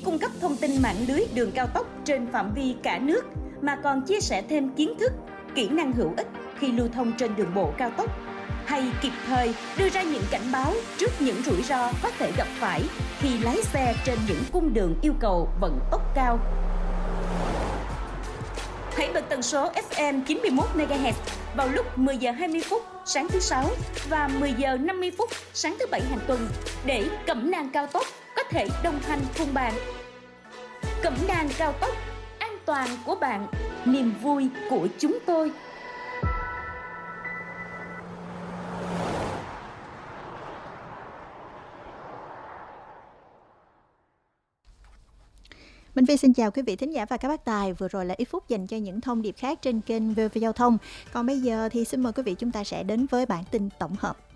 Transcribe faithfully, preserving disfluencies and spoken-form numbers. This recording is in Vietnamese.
cung cấp thông tin mạng lưới đường cao tốc trên phạm vi cả nước, mà còn chia sẻ thêm kiến thức, kỹ năng hữu ích khi lưu thông trên đường bộ cao tốc, hay kịp thời đưa ra những cảnh báo trước những rủi ro có thể gặp phải khi lái xe trên những cung đường yêu cầu vận tốc cao. Hãy bật tần số ép em chín mươi mốt mê ga héc vào lúc mười giờ hai mươi phút sáng thứ Sáu và mười giờ năm mươi phút sáng thứ Bảy hàng tuần để Cẩm nang cao tốc có thể đồng hành cùng bạn. Cẩm nang cao tốc, an toàn của bạn, niềm vui của chúng tôi. Minh Phi xin chào quý vị thính giả và các bác tài. Vừa rồi là ít phút dành cho những thông điệp khác trên kênh vê o vê Giao thông. Còn bây giờ thì xin mời quý vị chúng ta sẽ đến với bản tin tổng hợp.